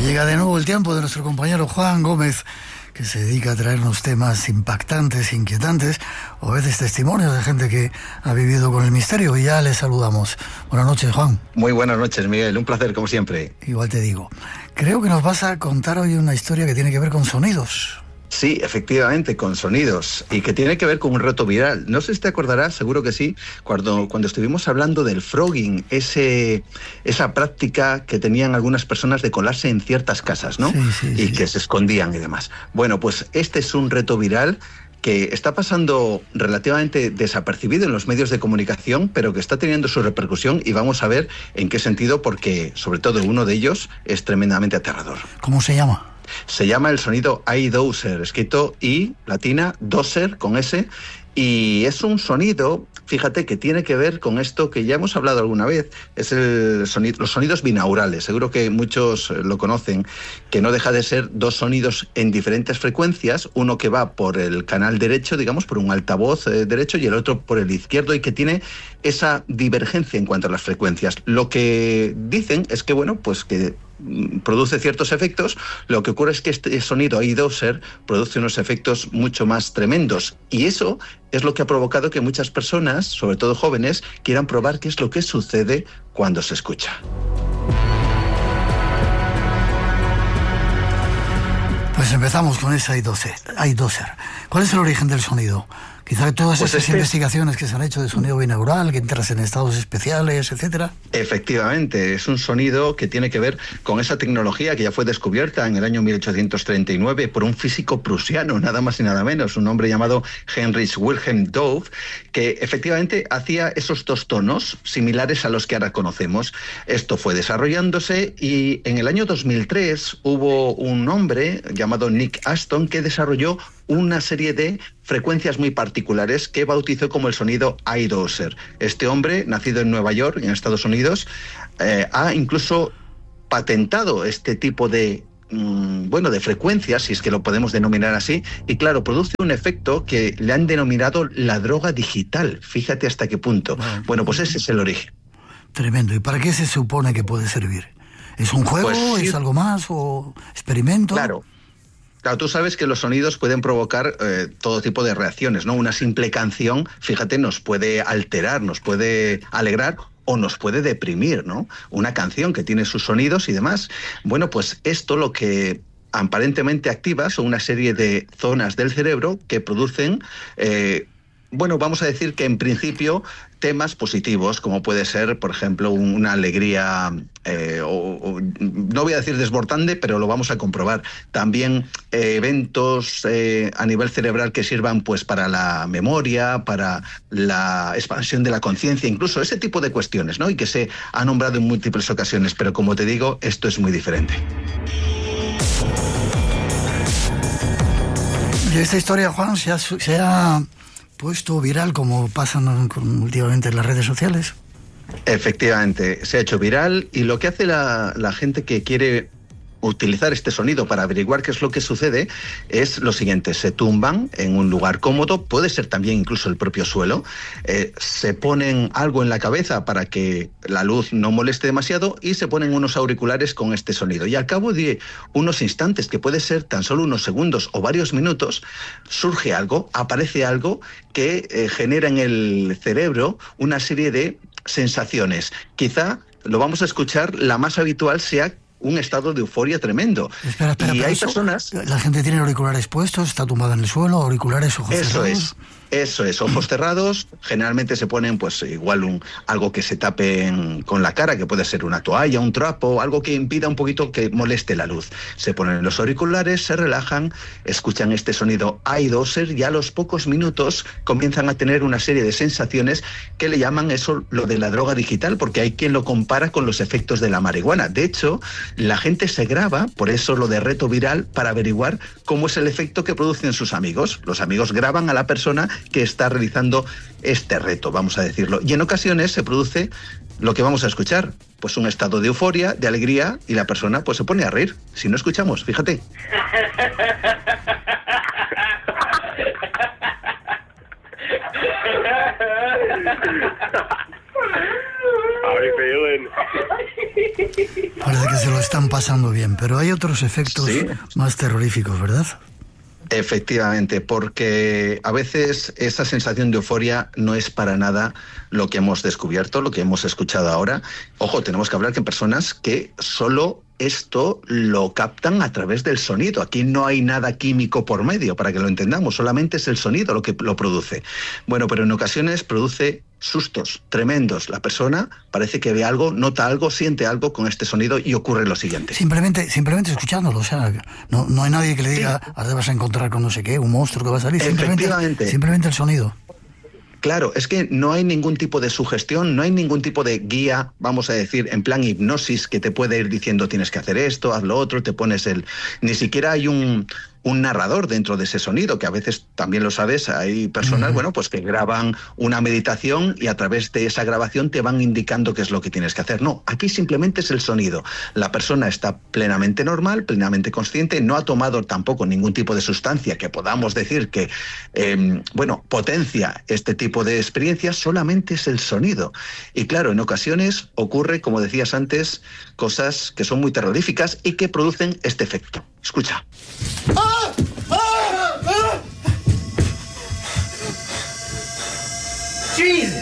Llega de nuevo el tiempo de nuestro compañero Juan Gómez, que se dedica a traernos temas impactantes, inquietantes, o a veces testimonios de gente que ha vivido con el misterio, y ya le saludamos. Buenas noches, Juan. Muy buenas noches, Miguel. Un placer, como siempre. Igual te digo. Creo que nos vas a contar hoy una historia que tiene que ver con sonidos. Sí, efectivamente, con sonidos, y que tiene que ver con un reto viral. No sé si te acordarás, seguro que sí, cuando estuvimos hablando del frogging, esa práctica que tenían algunas personas de colarse en ciertas casas, ¿no? Sí. Que se escondían y demás. Bueno, pues este es un reto viral que está pasando relativamente desapercibido en los medios de comunicación, pero que está teniendo su repercusión, y vamos a ver en qué sentido, porque sobre todo uno de ellos es tremendamente aterrador. ¿Cómo se llama? Se llama el sonido iDozer, escrito I latina, dozer con S, y es un sonido, fíjate, que tiene que ver con esto que ya hemos hablado alguna vez, es los sonidos binaurales. Seguro que muchos lo conocen, que no deja de ser dos sonidos en diferentes frecuencias, uno que va por el canal derecho, digamos, por un altavoz derecho, y el otro por el izquierdo, y que tiene esa divergencia en cuanto a las frecuencias. Lo que dicen es que, bueno, pues que produce ciertos efectos. Lo que ocurre es que este sonido iDozer produce unos efectos mucho más tremendos, y eso es lo que ha provocado que muchas personas, sobre todo jóvenes, quieran probar qué es lo que sucede cuando se escucha. Pues empezamos con ese iDozer. ¿Cuál es el origen del sonido? Quizá todas esas investigaciones que se han hecho de sonido binaural, que entras en estados especiales, etcétera. Efectivamente, es un sonido que tiene que ver con esa tecnología que ya fue descubierta en el año 1839 por un físico prusiano, nada más y nada menos, un hombre llamado Heinrich Wilhelm Dove, que efectivamente hacía esos dos tonos similares a los que ahora conocemos. Esto fue desarrollándose, y en el año 2003 hubo un hombre llamado Nick Aston que desarrolló una serie de frecuencias muy particulares que bautizó como el sonido iDozer. Este hombre, nacido en Nueva York, en Estados Unidos, ha incluso patentado este tipo de frecuencias, si es que lo podemos denominar así, y claro, produce un efecto que le han denominado la droga digital. Fíjate hasta qué punto. Bueno, pues ese es el origen. Tremendo. ¿Y para qué se supone que puede servir? ¿Es un juego? Pues, sí. ¿Es algo más? ¿O experimento? Claro, tú sabes que los sonidos pueden provocar todo tipo de reacciones, ¿no? Una simple canción, fíjate, nos puede alterar, nos puede alegrar o nos puede deprimir, ¿no? Una canción que tiene sus sonidos y demás. Bueno, pues esto lo que aparentemente activa son una serie de zonas del cerebro que producen, vamos a decir que en principio temas positivos, como puede ser, por ejemplo, una alegría, no voy a decir desbordante, pero lo vamos a comprobar. También eventos a nivel cerebral que sirvan pues para la memoria, para la expansión de la conciencia, incluso ese tipo de cuestiones, ¿no? Y que se ha nombrado en múltiples ocasiones, pero como te digo, esto es muy diferente. Y esta historia, Juan, se ha puesto viral, como pasan últimamente en las redes sociales. Efectivamente, se ha hecho viral, y lo que hace la gente que quiere utilizar este sonido para averiguar qué es lo que sucede es lo siguiente: se tumban en un lugar cómodo, puede ser también incluso el propio suelo, se ponen algo en la cabeza para que la luz no moleste demasiado, y se ponen unos auriculares con este sonido, y al cabo de unos instantes, que puede ser tan solo unos segundos o varios minutos, surge algo, aparece algo que genera en el cerebro una serie de sensaciones. Quizá lo vamos a escuchar, la más habitual sea un estado de euforia tremendo. Espera, y hay personas... La gente tiene auriculares puestos, está tumbada en el suelo, auriculares, ojos cerrados. Eso es, ojos cerrados. Generalmente se ponen pues igual algo que se tape con la cara, que puede ser una toalla, un trapo, algo que impida un poquito que moleste la luz. Se ponen los auriculares, se relajan, escuchan este sonido iDozer, y a los pocos minutos comienzan a tener una serie de sensaciones que le llaman eso lo de la droga digital, porque hay quien lo compara con los efectos de la marihuana. De hecho, la gente se graba, por eso lo de reto viral, para averiguar cómo es el efecto que producen sus amigos. Los amigos graban a la persona que está realizando este reto, vamos a decirlo. Y en ocasiones se produce lo que vamos a escuchar, pues un estado de euforia, de alegría, y la persona pues se pone a reír. Si no escuchamos, fíjate. Parece que se lo están pasando bien, pero hay otros efectos más terroríficos, ¿verdad? Efectivamente, porque a veces esa sensación de euforia no es para nada lo que hemos descubierto, lo que hemos escuchado ahora. Ojo, tenemos que hablar que personas que solo esto lo captan a través del sonido. Aquí no hay nada químico por medio, para que lo entendamos, solamente es el sonido lo que lo produce. Bueno, pero en ocasiones produce sustos tremendos. La persona parece que ve algo, nota algo, siente algo con este sonido y ocurre lo siguiente. Simplemente escuchándolo, o sea, no hay nadie que le diga, ahora te vas a encontrar con no sé qué, un monstruo que va a salir. Simplemente el sonido. Claro, es que no hay ningún tipo de sugestión, no hay ningún tipo de guía, vamos a decir, en plan hipnosis, que te puede ir diciendo tienes que hacer esto, haz lo otro, te pones el... Ni siquiera hay un narrador dentro de ese sonido, que a veces también lo sabes, hay personas, bueno, pues que graban una meditación y a través de esa grabación te van indicando qué es lo que tienes que hacer. No, aquí simplemente es el sonido. La persona está plenamente normal, plenamente consciente, no ha tomado tampoco ningún tipo de sustancia que podamos decir que, potencia este tipo de experiencias, solamente es el sonido. Y claro, en ocasiones ocurre, como decías antes, cosas que son muy terroríficas y que producen este efecto. Escucha. Jesus.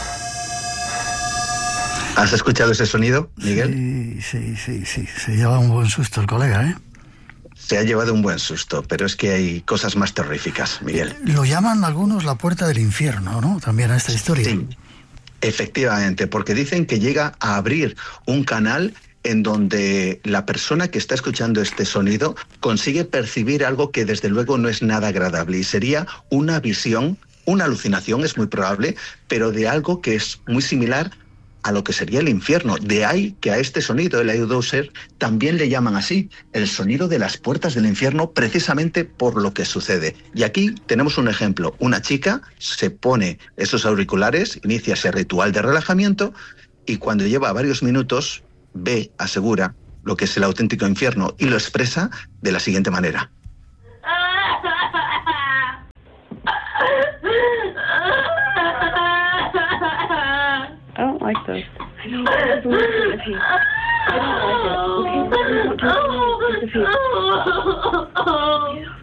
¿Has escuchado ese sonido, Miguel? Sí. Se lleva un buen susto el colega, ¿eh? Se ha llevado un buen susto, pero es que hay cosas más terroríficas, Miguel. Lo llaman algunos la puerta del infierno, ¿no? También a esta historia. Sí, efectivamente, porque dicen que llega a abrir un canal en donde la persona que está escuchando este sonido consigue percibir algo que desde luego no es nada agradable y sería una visión, una alucinación, es muy probable, pero de algo que es muy similar a lo que sería el infierno. De ahí que a este sonido, el Audoser, también le llaman así, el sonido de las puertas del infierno, precisamente por lo que sucede. Y aquí tenemos un ejemplo. Una chica se pone esos auriculares, inicia ese ritual de relajamiento y cuando lleva varios minutos ve, asegura, lo que es el auténtico infierno y lo expresa de la siguiente manera. I don't like this. I know. I don't like it. I don't like it. Okay,